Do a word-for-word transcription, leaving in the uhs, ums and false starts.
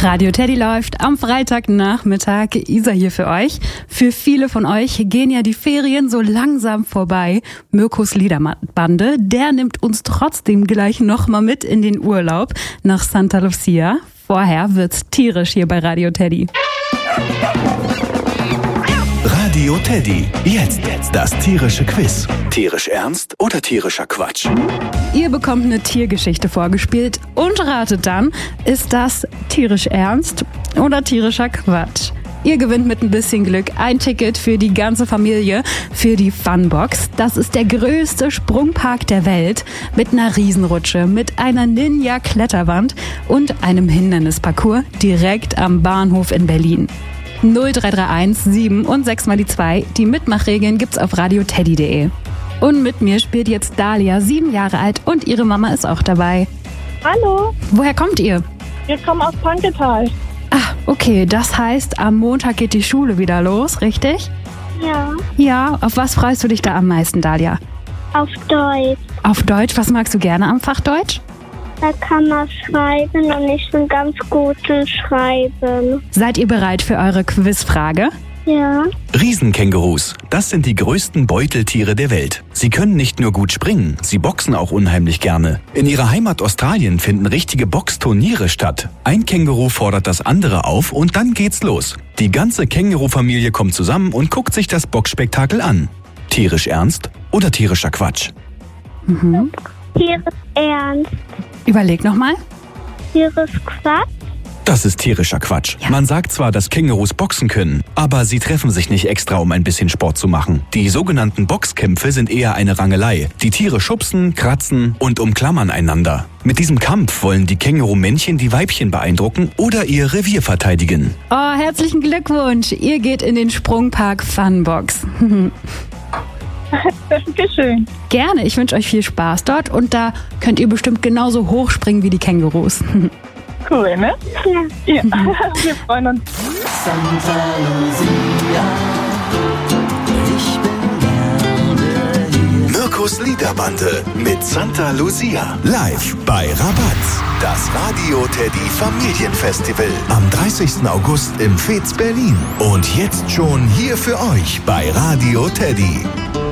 Radio Teddy läuft am Freitagnachmittag. Isa hier für euch. Für viele von euch gehen ja die Ferien so langsam vorbei. Mirkos Liederbande, der nimmt uns trotzdem gleich nochmal mit in den Urlaub nach Santa Lucia. Vorher wird's tierisch hier bei Radio Teddy. Radio Teddy. Jetzt das tierische Quiz. Tierisch ernst oder tierischer Quatsch? Ihr bekommt eine Tiergeschichte vorgespielt und ratet dann, ist das tierisch ernst oder tierischer Quatsch? Ihr gewinnt mit ein bisschen Glück ein Ticket für die ganze Familie für die Funbox. Das ist der größte Sprungpark der Welt mit einer Riesenrutsche, mit einer Ninja-Kletterwand und einem Hindernisparcours direkt am Bahnhof in Berlin. null drei drei eins sieben und sechs mal die zwei. Die Mitmachregeln gibt's auf radioteddy punkt de. Und mit mir spielt jetzt Dalia, sieben Jahre alt, und ihre Mama ist auch dabei. Hallo, Woher kommt ihr? wir kommen aus Panketal. Ah, okay, das heißt, am Montag geht die Schule wieder los, richtig? Ja, Ja, auf was freust du dich da am meisten, Dalia? auf Deutsch. Auf Deutsch, was magst du gerne am Fach Deutsch? Da kann man schreiben und ich bin ganz gut im Schreiben. Seid ihr bereit für eure Quizfrage? Ja, Riesenkängurus. Das sind die größten Beuteltiere der Welt. Sie können nicht nur gut springen, sie boxen auch unheimlich gerne. In ihrer Heimat Australien finden richtige Boxturniere statt. Ein Känguru fordert das andere auf und dann geht's los. Die ganze Kängurufamilie kommt zusammen und guckt sich das Boxspektakel an. Tierisch ernst oder tierischer Quatsch? Mhm. hier ist Ernst. Überleg nochmal. Hier ist Quatsch. Das ist tierischer Quatsch. Ja. Man sagt zwar, dass Kängurus boxen können, aber sie treffen sich nicht extra, um ein bisschen Sport zu machen. Die sogenannten Boxkämpfe sind eher eine Rangelei. Die Tiere schubsen, kratzen und umklammern einander. Mit diesem Kampf wollen die Kängurumännchen die Weibchen beeindrucken oder ihr Revier verteidigen. Oh, herzlichen Glückwunsch. Ihr geht in den Sprungpark Funbox. Dankeschön. Gerne, ich wünsche euch viel Spaß dort und da könnt ihr bestimmt genauso hoch springen wie die Kängurus. Cool, ne? Ja. Ja, wir freuen uns. Santa Lucia, ich bin gerne hier. Mirkos Liederbande mit Santa Lucia. Live bei Rabatz. Das Radio Teddy Familienfestival. Am dreißigsten August im Fez Berlin. Und jetzt schon hier für euch bei Radio Teddy.